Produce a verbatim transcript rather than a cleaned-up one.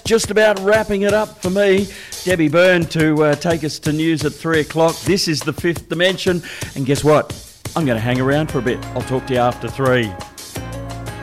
just about wrapping it up for me. Debbie Byrne to uh, take us to news at three o'clock. This is The Fifth Dimension. And guess what? I'm going to hang around for a bit. I'll talk to you after three.